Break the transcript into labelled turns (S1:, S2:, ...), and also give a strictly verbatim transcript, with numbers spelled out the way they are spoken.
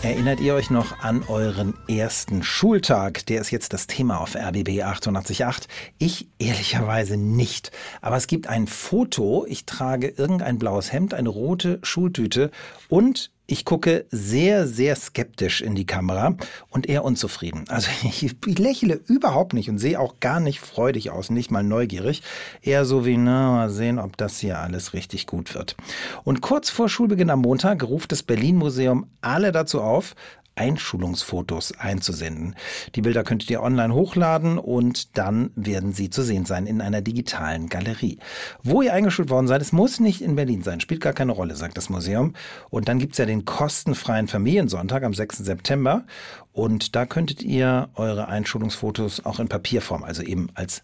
S1: Erinnert ihr euch noch an euren ersten Schultag? Der ist jetzt das Thema auf R B B achtundachtzig Komma acht. Ich ehrlicherweise nicht. Aber es gibt ein Foto. Ich trage irgendein blaues Hemd, eine rote Schultüte und ich gucke sehr, sehr skeptisch in die Kamera und eher unzufrieden. Also ich lächle überhaupt nicht und sehe auch gar nicht freudig aus, nicht mal neugierig. Eher so wie, na, mal sehen, ob das hier alles richtig gut wird. Und kurz vor Schulbeginn am Montag ruft das Berlin-Museum alle dazu auf, Einschulungsfotos einzusenden. Die Bilder könntet ihr online hochladen und dann werden sie zu sehen sein in einer digitalen Galerie. Wo ihr eingeschult worden seid, es muss nicht in Berlin sein, spielt gar keine Rolle, sagt das Museum. Und dann gibt's ja den kostenfreien Familiensonntag am sechsten September und da könntet ihr eure Einschulungsfotos auch in Papierform, also eben als